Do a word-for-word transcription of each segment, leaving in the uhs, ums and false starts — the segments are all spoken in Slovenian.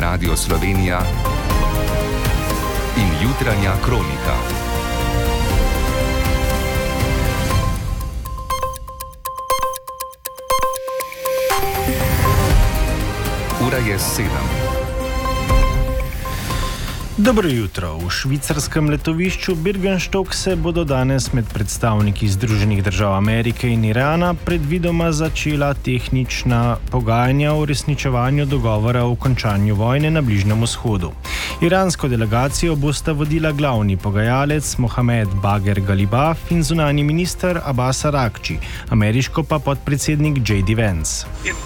Radio Slovenija in jutranja kronika. Ura je sedem. Dobro jutro. V švicarskem letovišču Birkenstock se bodo danes med predstavniki Združenih držav Amerike in Irana predvidoma začela tehnična pogajanja o uresničevanju dogovora o končanju vojne na Bližnjem vzhodu. Iransko delegacijo bosta vodila glavni pogajalec Mohamed Bagher Ghalibaf in zunanji minister Abbas Araghchi, ameriško pa podpredsednik J D Vance.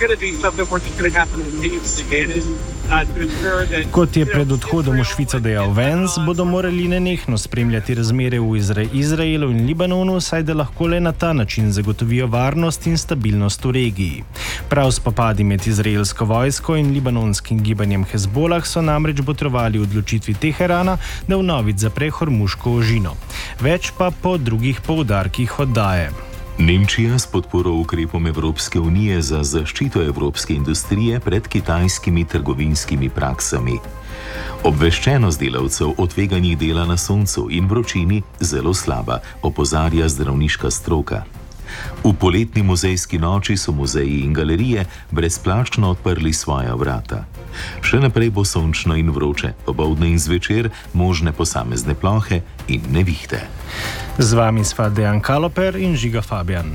Kot je pred odhodom v Švico dejal Vance, bodo morali nenehno spremljati razmere v Izra- Izraelu in Libanonu, saj da lahko le na ta način zagotovijo varnost in stabilnost v regiji. Prav spopadi med izraelsko vojsko in libanonskim gibanjem Hezbolah so namreč botrovali odločitvi Teherana, da vnovič zapre Hormuško ožino. Več pa po drugih poudarkih oddaje. Nemčija s podporo ukrepom Evropske unije za zaščito evropske industrije pred kitajskimi trgovinskimi praksami. Obveščenost delavcev o tveganjih dela na soncu in vročini zelo slaba, opozarja zdravniška stroka. V poletni muzejski noči so muzeji in galerije brezplačno odprli svoja vrata. Še naprej bo sončno in vroče, popoldne in zvečer možne posamezne plohe in nevihte. Z vami sva Dejan Kaloper in Žiga Fabijan.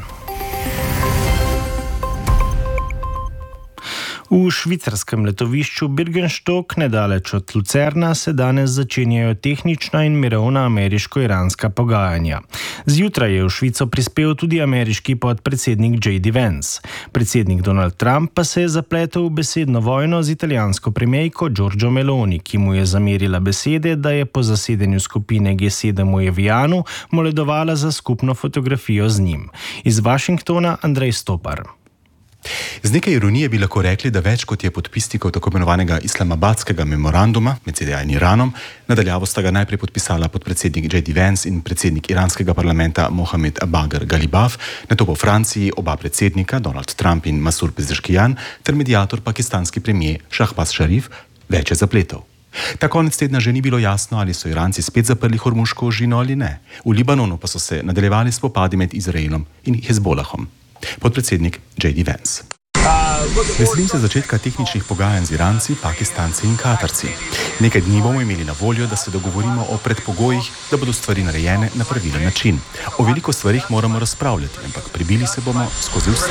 V švicarskem letovišču Birkenstock, nedaleč od Lucerna, se danes začenjajo tehnična in mirovna ameriško-iranska pogajanja. Zjutraj je v Švico prispel tudi ameriški podpredsednik J D Vance. Predsednik Donald Trump pa se je zapletel v besedno vojno z italijansko premijejko Giorgio Meloni, ki mu je zamerila besede, da je po zasedanju skupine G sedem v Evianu moledovala za skupno fotografijo z njim. Iz Washingtona Andrej Stopar. Z nekaj ironije bi lahko rekli, da več kot je podpisnikov tako imenovanega islamabadskega memoranduma med Z D A in Iranom, nadaljavo sta ga najprej podpisala podpredsednik J D Vance in predsednik iranskega parlamenta Mohamed Bagher Ghalibaf, nato po Franciji oba predsednika Donald Trump in Masoud Pezeshkian ter mediator pakistanski premijer Shahbaz Sharif, več je zapletov. Ta konec tedna že ni bilo jasno, ali so Iranci spet zaprli Hormuško ožino ali ne. V Libanonu pa so se nadaljevali spopadi med Izraelom in Hezbolahom. Podpredsednik J D Vance. Veselim se začetka tehničnih pogajanj z Iranci, Pakistanci in Katarci. Nekaj dni bomo imeli na voljo, da se dogovorimo o predpogojih, da bodo stvari narejene na pravilen način. O veliko stvarih moramo razpravljati, ampak prebili se bomo skozi vse.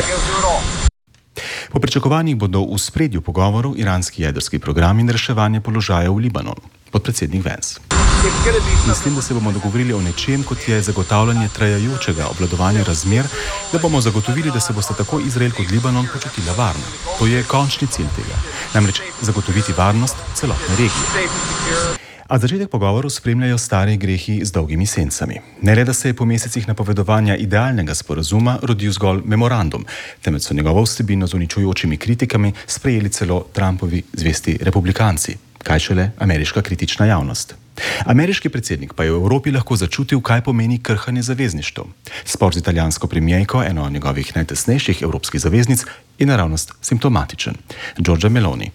Po pričakovanjih bodo v spredju pogovorov iranski jedrski program in reševanje položaja v Libanonu. Podpredsednik Vance. Mislim, da se bomo dogovorili o nečem, kot je zagotavljanje trajajočega obvladovanja razmer, da bomo zagotovili, da se bosta tako Izrael kot Libanon počutila varno. To je končni cilj tega. Namreč zagotoviti varnost celotne regije. A začetek pogovorov spremljajo stari grehi z dolgimi sencami. Ne le, da se je po mesecih napovedovanja idealnega sporazuma rodil zgolj memorandum, temveč so njegovo vsebino z uničujočimi kritikami sprejeli celo Trumpovi zvesti republikanci. Kaj šele ameriška kritična javnost. Ameriški predsednik pa je v Evropi lahko začutil, kaj pomeni krhanje zavezništev. Spor z italijansko premijejko, eno od njegovih najtesnejših evropskih zaveznic, je naravnost simptomatičen. Giorgia Meloni.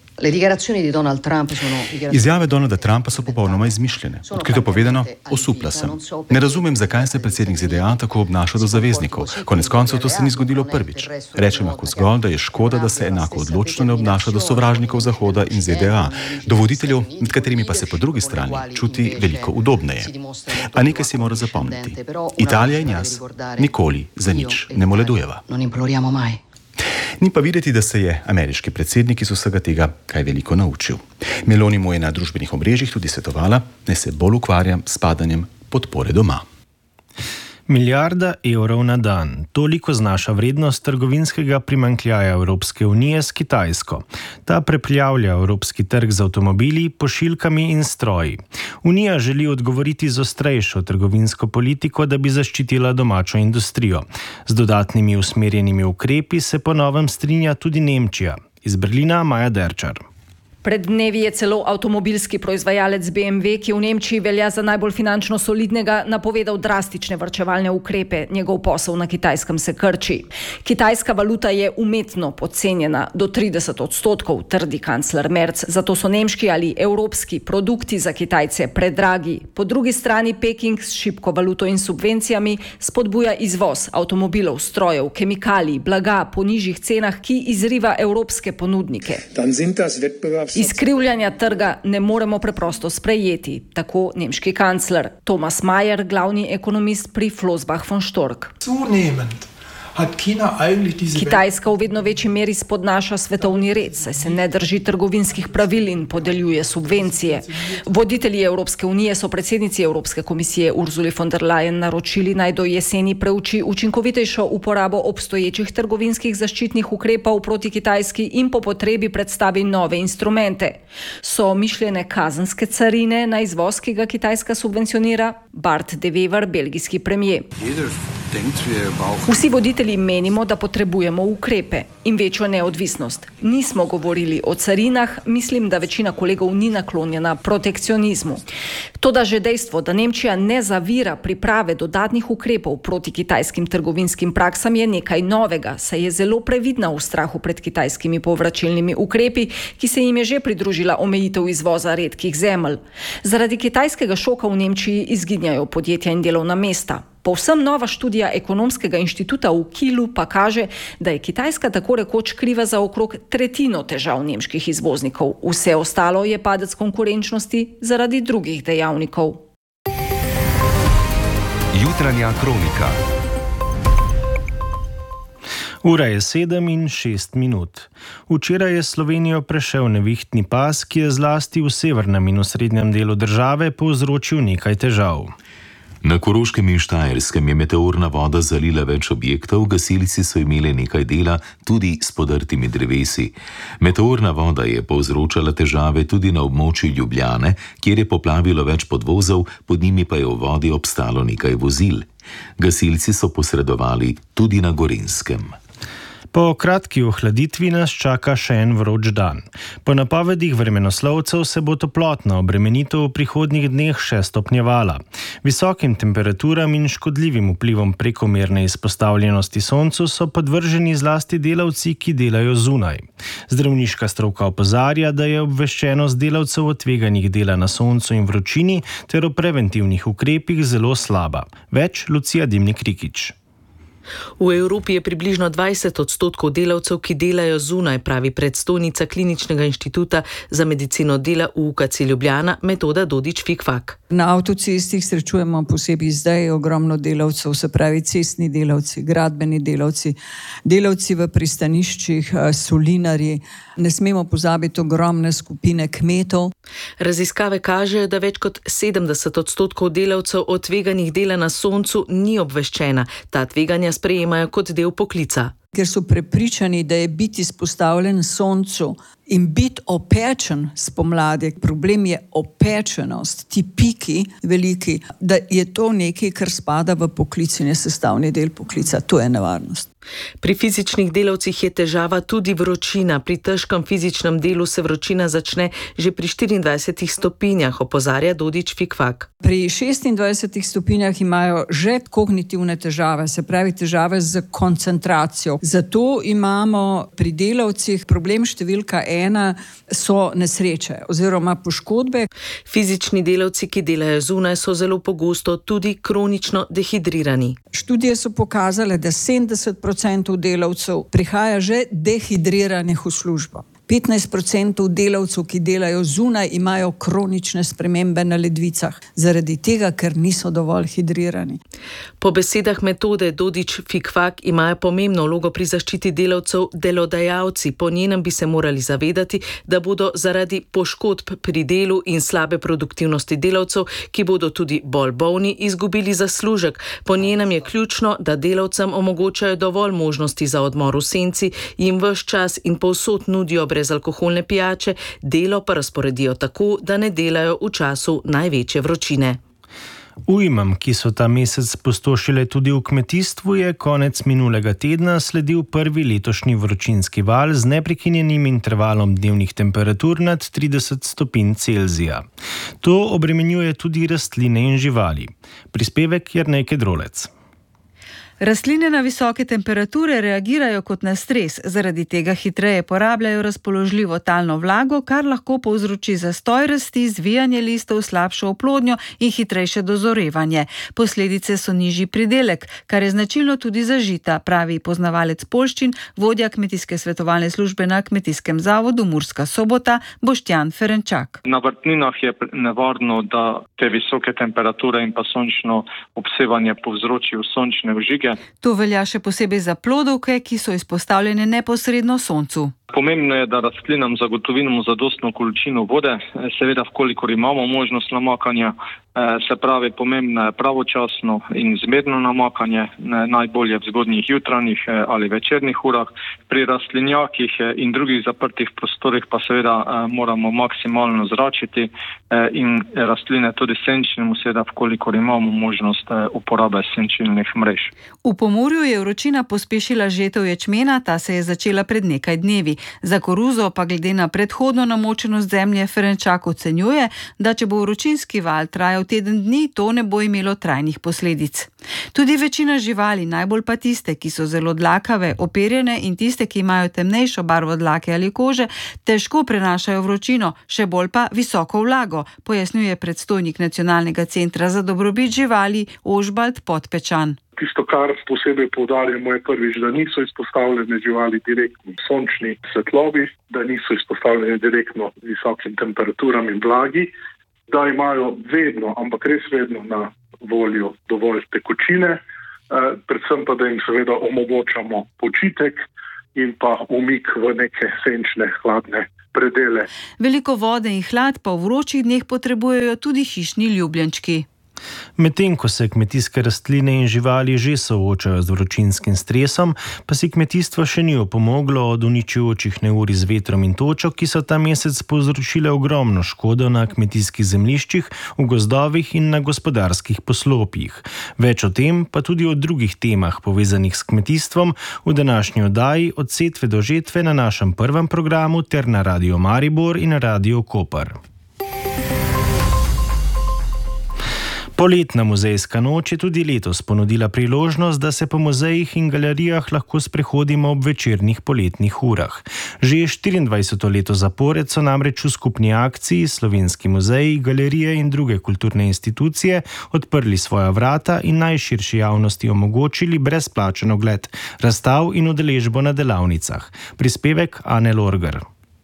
Izjave Donalda Trumpa so popolnoma izmišljene. Odkrito povedano, osupla sem. Ne razumem, zakaj se predsednik Z D A tako obnaša do zaveznikov. Konec koncev to se ni zgodilo prvič. Rečem lahko zgolj, da je škoda, da se enako odločno ne obnaša do sovražnikov Zahoda in Z D A, do voditeljev, med katerimi pa se po drugi strani čuti veliko udobneje. A nekaj si mora zapomniti. Italija in jaz nikoli za nič ne moledujeva. Ni pa videti, da se je ameriški predsednik iz vsega tega kaj veliko naučil. Meloni mu je na družbenih omrežjih tudi svetovala, naj se bolj ukvarja s padanjem podpore doma. Milijarda evrov na dan. Toliko znaša vrednost trgovinskega primanjkljaja Evropske unije s Kitajsko. Ta preplavlja evropski trg z avtomobili, pošiljkami in stroji. Unija želi odgovoriti z ostrejšo trgovinsko politiko, da bi zaščitila domačo industrijo. Z dodatnimi usmerjenimi ukrepi se po novem strinja tudi Nemčija. Iz Berlina Maja Derčar. Pred dnevi je celo avtomobilski proizvajalec B M W, ki v Nemčiji velja za najbolj finančno solidnega, napovedal drastične varčevalne ukrepe. Njegov posel na Kitajskem se krči. Kitajska valuta je umetno podcenjena do trideset odstotkov, trdi kancler Merz. Zato so nemški ali evropski produkti za Kitajce predragi. Po drugi strani Peking s šibko valuto in subvencijami spodbuja izvoz avtomobilov, strojev, kemikalij, blaga po nižjih cenah, ki izriva evropske ponudnike. Izkrivljanja trga ne moremo preprosto sprejeti, tako nemški kancler. Thomas Mayer, glavni ekonomist pri Flossbach von Storch. Kitajska v vedno večji meri spodnaša svetovni red, saj se ne drži trgovinskih pravil in podeljuje subvencije. Voditelji Evropske unije so predsednici Evropske komisije Ursuli von der Leyen naročili, naj do jeseni preuči učinkovitejšo uporabo obstoječih trgovinskih zaščitnih ukrepov proti Kitajski in po potrebi predstavi nove instrumente. So mišljene kazenske carine na izvoz, ki ga Kitajska subvencionira? Bart de Wever, belgijski premier. Vsi voditelji menimo, da potrebujemo ukrepe in večjo neodvisnost. Nismo govorili o carinah, mislim, da večina kolegov ni naklonjena protekcionizmu. Toda že dejstvo, da Nemčija ne zavira priprave dodatnih ukrepov proti kitajskim trgovinskim praksam, je nekaj novega, saj je zelo previdna v strahu pred kitajskimi povračilnimi ukrepi, ki se jim je že pridružila omejitev izvoza redkih zemelj. Zaradi kitajskega šoka v Nemčiji izginjajo podjetja in delovna mesta. Povsem nova študija Ekonomskega inštituta v Kielu pa kaže, da je Kitajska tako rekoč kriva za okrog tretjino težav nemških izvoznikov. Vse ostalo je padec konkurenčnosti zaradi drugih dejavnikov. Jutranja kronika. Ura je sedem in šest minut. Včeraj je Slovenijo prešel nevihtni pas, ki je zlasti v severnem in v srednjem delu države povzročil nekaj težav. Na Koroškem in Štajerskem je meteorna voda zalila več objektov, gasilci so imeli nekaj dela tudi s podrtimi drevesi. Meteorna voda je povzročala težave tudi na območju Ljubljane, kjer je poplavilo več podvozov, pod njimi pa je v vodi obstalo nekaj vozil. Gasilci so posredovali tudi na Gorenjskem. Po kratki ohladitvi nas čaka še en vroč dan. Po napovedih vremenoslovcev se bo toplotna obremenitev v prihodnjih dneh še stopnjevala. Visokim temperaturam in škodljivim vplivom prekomerne izpostavljenosti soncu so podvrženi zlasti delavci, ki delajo zunaj. Zdravniška stroka opozarja, da je obveščenost delavcev o tveganjih dela na soncu in vročini ter o preventivnih ukrepih zelo slaba. Več Lucija Dimnik-Rikić. V Evropi je približno dvajset odstotkov delavcev, ki delajo zunaj, pravi predstojnica Kliničnega inštituta za medicino dela v U K C Ljubljana, Metoda Dodič-Fikfak. Na avtocestih srečujemo posebej zdaj ogromno delavcev, se pravi cestni delavci, gradbeni delavci, delavci v pristaniščih, solinarji. Ne smemo pozabiti ogromne skupine kmetov. Raziskave kažejo, da več kot sedemdeset odstotkov delavcev o tveganjih dela na soncu ni obveščena. Ta tveganja sprejemajo kot del poklica. Ker so prepričani, da je biti izpostavljen soncu in biti opečen spomladi. Problem je opečenost, ti piki veliki, da je to nekaj, kar spada v poklic in je sestavni del poklica. To je nevarnost. Pri fizičnih delavcih je težava tudi vročina. Pri težkem fizičnem delu se vročina začne že pri štiriindvajsetih stopinjah, opozarja Dodič-Fikfak. Pri šestindvajsetih stopinjah imajo že kognitivne težave, se pravi težave z koncentracijo. Zato imamo pri delavcih problem številka ena so nesreče oziroma poškodbe. Fizični delavci, ki delajo zunaj, so zelo pogosto tudi kronično dehidrirani. Študije so pokazale, da sedemdeset procentov delavcev prihaja že dehidriranih v službo. petnajst procentov delavcev, ki delajo zunaj, imajo kronične spremembe na ledvicah, zaradi tega, ker niso dovolj hidrirani. Po besedah Metode Dodič-Fikfak imajo pomembno vlogo pri zaščiti delavcev delodajalci. Po njenem bi se morali zavedati, da bodo zaradi poškodb pri delu in slabe produktivnosti delavcev, ki bodo tudi bolj bolni, izgubili zaslužek. Po njenem je ključno, da delavcem omogočajo dovolj možnosti za odmor v senci, jim ves čas in povsod nudijo brezalkoholne pijače, delo pa razporedijo tako, da ne delajo v času največje vročine. Ujmam, ki so ta mesec spustošile tudi v kmetijstvu, je konec minulega tedna sledil prvi letošnji vročinski val z neprekinjenim intervalom dnevnih temperatur nad trideset stopinj Celzija. To obremenjuje tudi rastline in živali. Prispevek Jernej Kedrolec. Rastline na visoke temperature reagirajo kot na stres, zaradi tega hitreje porabljajo razpoložljivo talno vlago, kar lahko povzroči zastoj rasti, zvijanje listov, slabšo oplodnjo in hitrejše dozorevanje. Posledice so nižji pridelek, kar je značilno tudi za žita, pravi poznavalec poljščin, vodja kmetijske svetovalne službe na Kmetijskem zavodu Murska Sobota, Boštjan Ferenčak. Na vrtninah je nevarno, da te visoke temperature in pa sončno obsevanje povzročijo sončne vžige. To velja še posebej za plodovke, ki so izpostavljene neposredno soncu. Pomembno je, da rastlinam zagotovimo zadostno količino vode, seveda vkolikor imamo možnost namakanja, se pravi pomembno je pravočasno in zmerno namakanje, najbolje v zgodnjih jutranjih ali večernih urah. Pri rastlinjakih in drugih zaprtih prostorih pa seveda moramo maksimalno zračiti in rastline tudi senčnemu, seveda vkolikor imamo možnost uporabe senčilnih mrež. V Pomurju je vročina pospešila žetev ječmena, ta se je začela pred nekaj dnevi. Za koruzo pa glede na predhodno namočenost zemlje Ferenčak ocenjuje, da če bo vročinski val trajal teden dni, to ne bo imelo trajnih posledic. Tudi večina živali, najbolj pa tiste, ki so zelo dlakave, operjene in tiste, ki imajo temnejšo barvo dlake ali kože, težko prenašajo vročino, še bolj pa visoko vlago, pojasnjuje predstojnik Nacionalnega centra za dobrobit živali Ožbalt Podpečan. Tisto, kar posebej poudarjamo, je prvič, da niso izpostavljene živali direktno sončni svetlobi, da niso izpostavljene direktno visokim temperaturam in vlagi, da imajo vedno, ampak res vedno na voljo dovolj tekočine, predvsem pa, da jim seveda omogočamo počitek in pa umik v neke senčne, hladne predele. Veliko vode in hlad pa v vročih dneh potrebujejo tudi hišni ljubljenčki. Medtem ko se kmetijske rastline in živali že soočajo z vročinskim stresom, pa si kmetijstvo še ni opomoglo od uničujočih neurij z vetrom in točo, ki so ta mesec povzročile ogromno škodo na kmetijskih zemljiščih, v gozdovih in na gospodarskih poslopjih. Več o tem, pa tudi o drugih temah povezanih s kmetijstvom v današnji oddaji Od setve do žetve na našem prvem programu ter na Radio Maribor in Radio Koper. Poletna muzejska noč je tudi letos ponudila priložnost, da se po muzejih in galerijah lahko sprehodimo ob večernih poletnih urah. Že štiriindvajseto leto zapored so namreč v skupni akciji Slovenski muzeji, galerije in druge kulturne institucije odprli svoja vrata in najširši javnosti omogočili brezplačen ogled razstav in udeležbo na delavnicah. Prispevek Ane Lorger.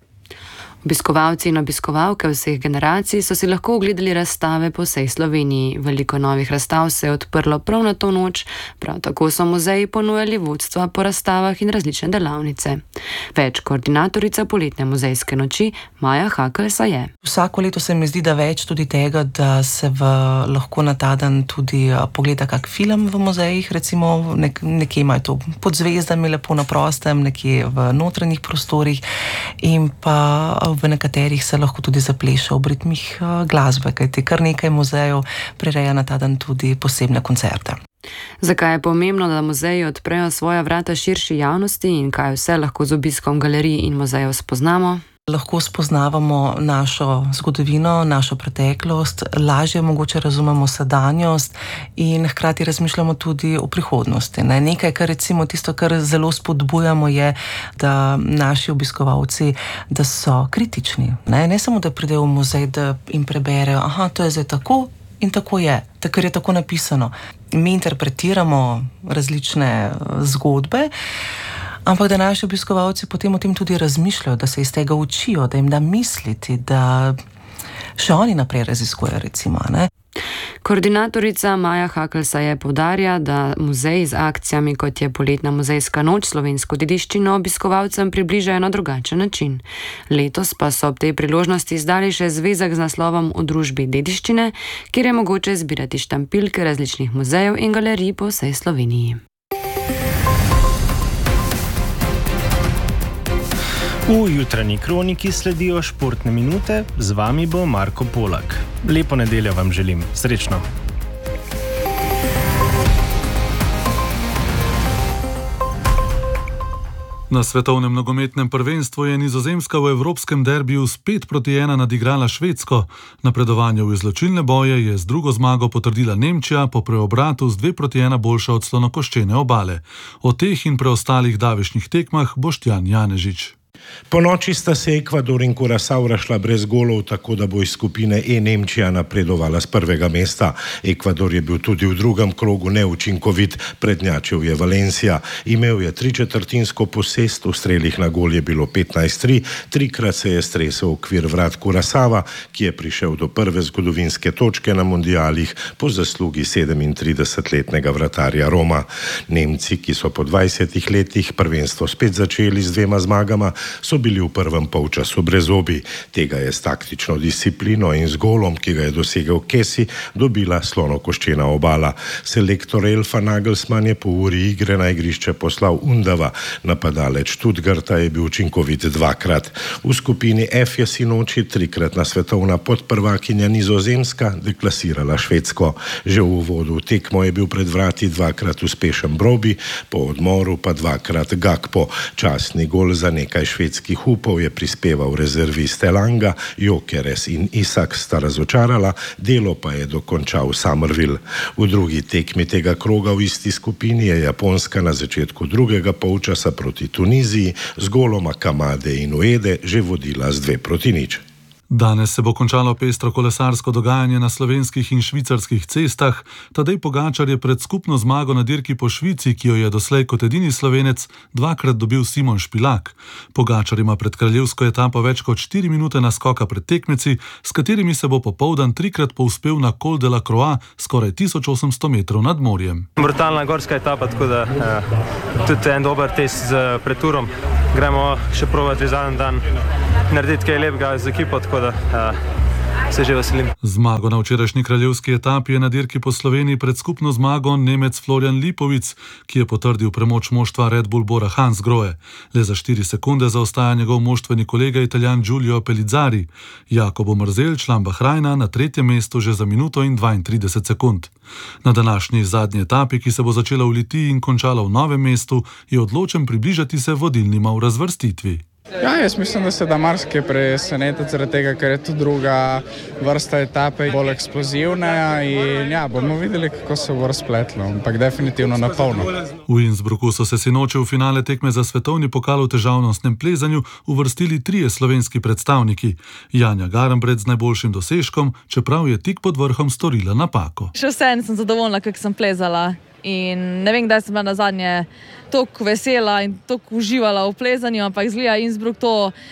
Obiskovalci in obiskovalke vseh generacij so si lahko ogledali razstave po vsej Sloveniji. Veliko novih razstav se je odprlo prav na to noč, prav tako so muzeji ponujali vodstva po razstavah in različne delavnice. Več koordinatorica poletne muzejske noči Maja Hakelsa je. Vsako leto se mi zdi, da več tudi tega, da se v, lahko na ta dan tudi pogleda kak film v muzejih, recimo nek, nekje imajo to pod zvezdami lepo na prostem, nekje v notranjih prostorih in pa v nekaterih se lahko tudi zapleše ob ritmih glasbe, kajti kar nekaj muzejev prireja na ta dan tudi posebne koncerte. Zakaj je pomembno, da muzeji odprejo svoja vrata širši javnosti in kaj vse lahko z obiskom galerij in muzejev spoznamo? Lahko spoznavamo našo zgodovino, našo preteklost, lažje mogoče razumemo sedanjost in hkrati razmišljamo tudi o prihodnosti. Ne? Nekaj, kar recimo tisto, kar zelo spodbujamo, je, da naši obiskovalci, da so kritični. Ne, ne samo, da pridejo v muzej, da jim preberejo, aha, to je zdaj tako in tako je, ker je tako napisano. Mi interpretiramo različne zgodbe, ampak da naši obiskovalci potem o tem tudi razmišljajo, da se iz tega učijo, da jim da misliti, da še oni naprej raziskujejo, recimo. Ne? Koordinatorica Maja Hakelsa je poudarja, da muzeji z akcijami, kot je Poletna muzejska noč, slovensko dediščino obiskovalcem približajo na drugačen način. Letos pa so ob tej priložnosti izdali še zvezek z naslovom V družbi dediščine, kjer je mogoče zbirati štampilke različnih muzejev in galerij po vsej Sloveniji. V jutranji kroniki sledijo športne minute, z vami bo Marko Polak. Lepo nedeljo vam želim, srečno! Na svetovnem nogometnem prvenstvu je Nizozemska v evropskem derbiju s pet proti ena nadigrala Švedsko. Napredovanje v izločilne boje je z drugo zmago potrdila Nemčija, po preobratu z dve proti ena boljša od slonokoščene Obale. O teh in preostalih davešnih tekmah Boštjan Janežič. Po noči sta se Ekvador in Curaçao razšla brez golov, tako da bo iz skupine E Nemčija napredovala z prvega mesta. Ekvador je bil tudi v drugem krogu neučinkovit, prednjačil je Valencia. Imel je tričetrtinsko posest, v strelih na gol je bilo petnajst tri, trikrat se je stresel okvir vrat Curaçava, ki je prišel do prve zgodovinske točke na mundialih po zaslugi sedemintridesetletnega vratarja Roma. Nemci, ki so po dvajsetih letih prvenstvo spet začeli z dvema zmagama, so bili v prvem polčasu brezobi. Tega je s taktično disciplino in z golom, ki ga je dosegel Kesi, dobila slonokoščena Obala. Selektor Elfa Nagelsmann je po uri igre na igrišče poslal Undava. Napadalec Stuttgarta je bil učinkovit dvakrat. V skupini F je sinoči trikratna svetovna podprvakinja Nizozemska deklasirala Švedsko. Že v uvodu v tekmo je bil pred vrati dvakrat uspešen Broby, po odmoru pa dvakrat Gakpo. Časni gol za nekaj švedskih upov je prispeval rezervist Elanga, Jokeres in Isak sta razočarala, delo pa je dokončal Summerville. V drugi tekmi tega kroga v isti skupini je Japonska na začetku drugega polčasa proti Tuniziji z goloma Kamade in Uede že vodila z dve proti nič. Danes se bo končalo pestro kolesarsko dogajanje na slovenskih in švicarskih cestah. Tadej Pogačar je pred skupno zmago na dirki po Švici, ki jo je doslej kot edini Slovenec dvakrat dobil Simon Špilak. Pogačar ima pred kraljevsko etapo več kot štiri minute naskoka pred tekmeci, s katerimi se bo popoldan trikrat povzpel na Col de la Croix, skoraj tisoč osemsto metrov nad morjem. Brutalna gorska etapa, tako da eh, tudi en dober test z preturom. Gremo še provati zadnji dan, narediti kaj lepega z ekipo, tako da uh, se že veselim. Zmago na včerajšnji kraljevski etapi je na dirki po Sloveniji pred skupno zmago Nemec Florian Lipovic, ki je potrdil premoč moštva Red Bull Bora Hansgrohe. Le za štiri sekunde zaostaja njegov moštveni kolega Italijan Giulio Pellizzari. Jakobo Mrzel, član Bahrajna, na tretjem mestu že za minuto in dvaintrideset sekund. Na današnji zadnji etapi, ki se bo začela v Litiji in končala v Novem mestu, je odločen približati se vodilnima v razvrstitvi. Ja, jaz mislim, da se da marsikaj presenetiti zaradi tega, ker je tu druga vrsta etape bolj eksplozivna in ja, bomo videli, kako se bo razpletlo, ampak definitivno na polno. V Innsbrucku so se sinoči v finale tekme za svetovni pokal v težavnostnem plezanju uvrstili trije slovenski predstavniki. Janja Garambred z najboljšim dosežkom, čeprav je tik pod vrhom storila napako. Še vseeno sem zadovoljna, kako sem plezala. In ne vem, kdaj sem bila nazadnje toliko vesela in toliko uživala v plezanju, ampak zgleda Innsbruck to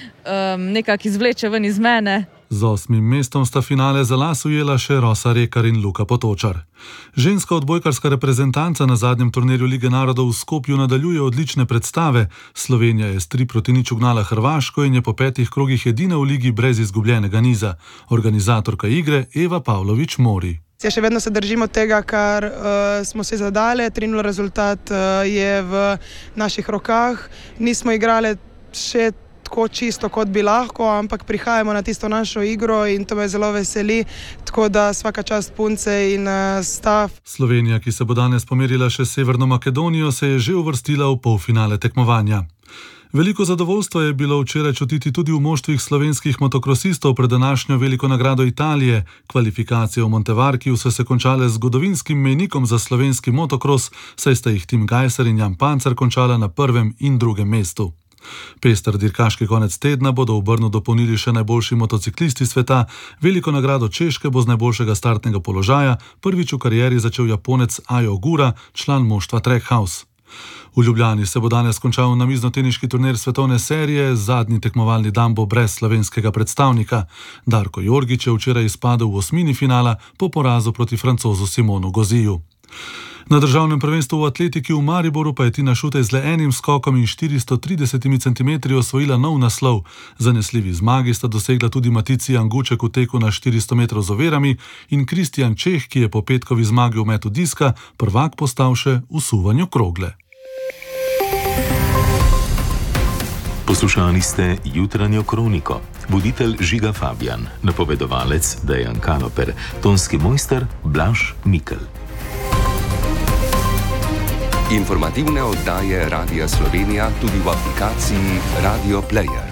um, nekako izvleče ven iz mene. Z osmim mestom sta finale za las ujela še Rosa Rekar in Luka Potočar. Ženska odbojkarska reprezentanca na zadnjem turnirju Lige narodov v Skopju nadaljuje odlične predstave. Slovenija je s tri proti nič ugnala Hrvaško in je po petih krogih edina v ligi brez izgubljenega niza. Organizatorka igre Eva Pavlović Mori. Ja, še vedno se držimo tega, kar uh, smo si zadali. tri nula rezultat uh, je v naših rokah. Nismo igrali še tako čisto, kot bi lahko, ampak prihajamo na tisto našo igro in to me zelo veseli. Tako da svaka čast punce in uh, stav. Slovenija, ki se bo danes pomerila še s Severno Makedonijo, se je že uvrstila v polfinale tekmovanja. Veliko zadovoljstvo je bilo včeraj čutiti tudi v moštvih slovenskih motokrosistov pred današnjo veliko nagrado Italije. Kvalifikacije v Montevarkiju so se končale z zgodovinskim mejnikom za slovenski motokros, saj sta jih Tim Gajser in Jan Pancer končala na prvem in drugem mestu. Pester dirkaški konec tedna bodo v Brnu dopolnili še najboljši motociklisti sveta. Veliko nagrado Češke bo z najboljšega startnega položaja prvič v karieri začel Japonec Ajo Gura, član moštva Trackhouse. V Ljubljani se bo danes končal namiznoteniški turnir svetovne serije, zadnji tekmovalni dan bo brez slovenskega predstavnika. Darko Jorgić je včeraj izpadel v osmini finala po porazu proti Francozu Simonu Goziju. Na državnem prvenstvu v atletiki v Mariboru pa je Tina Šutej z le enim skokom in štiristo trideset centimetri osvojila nov naslov. Zanesljivi zmagi sta dosegla tudi Matici Anguček v teku na štiristo metrov z overami in Kristjan Čeh, ki je po petkovi zmagi v metu diska prvak postal še v suvanju krogle. Poslušali ste jutranjo kroniko. Voditelj Žiga Fabjan, napovedovalec Dejan Kaloper, tonski mojster Blaž Mikel. Informativne oddaje Radia Slovenija tudi v aplikaciji Radio Player.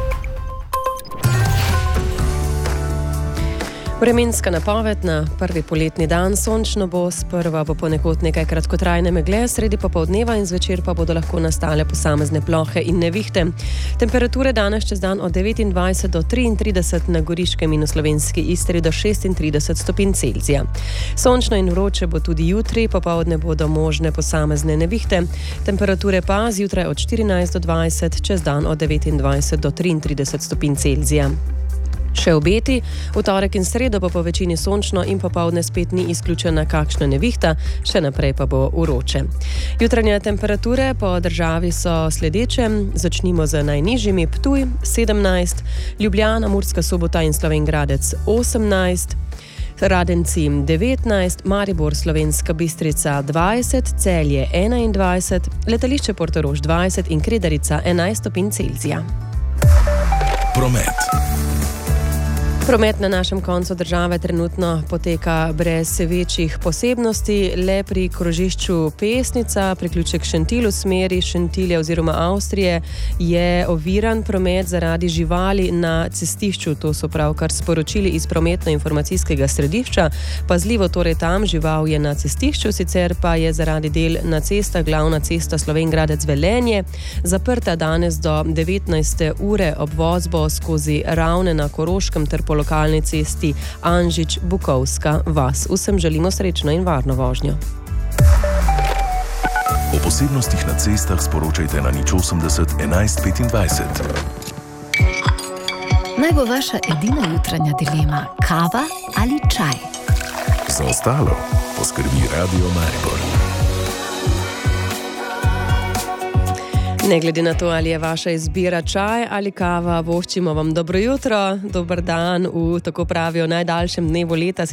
Vremenska napoved na prvi poletni dan: sončno bo, sprva bo ponekod nekaj kratkotrajne megle, sredi popoldneva in zvečer pa bodo lahko nastale posamezne plohe in nevihte. Temperature danes čez dan od devetindvajset do triintrideset, na Goriškem in v slovenski Istri do šestintrideset stopinj Celzija. Sončno in vroče bo tudi jutri, popoldne bodo možne posamezne nevihte. Temperature pa zjutraj od štirinajst do dvajset, čez dan od devetindvajset do triintrideset stopinj Celzija. Še obeti: v torek in sredo bo po večini sončno in popoldne spet ni izključena kakšna nevihta, še naprej pa bo vroče. Jutranje temperature po državi so sledeče: začnimo z najnižjimi. Ptuj sedemnajst, Ljubljana, Murska Sobota in Slovenj Gradec osemnajst, Radenci devetnajst, Maribor, Slovenska Bistrica dvajset, Celje enaindvajset, Letališče Portorož dvajset in Kredarica enajst stopinj Celzija. Promet. Promet na našem koncu države trenutno poteka brez večjih posebnosti, le pri krožišču Pesnica, priključek Šentilj v smeri Šentilja oziroma Avstrije, je oviran promet zaradi živali na cestišču. To so pravkar sporočili iz prometno-informacijskega središča. Pazljivo torej tam, žival je na cestišču, sicer pa je zaradi del na cesta, glavna cesta Slovenj Gradec Velenje, zaprta danes do devetnajste ure. Obvoz bo skozi Ravne na Koroškem ter po lokalni cesti Anžič-Bukovska vas. Vsem želimo srečno in varno vožnjo. O posebnostih na cestah sporočajte na nič osemdeset enajst petindvajset. Naj bo vaša edina jutranja dilema kava ali čaj. Za ostalo poskrbi Radio Maribor. Ne glede na to, ali je vaša izbira čaj ali kava, voščimo vam dobro jutro, dober dan v, tako pravijo, najdaljšem dnevu leta.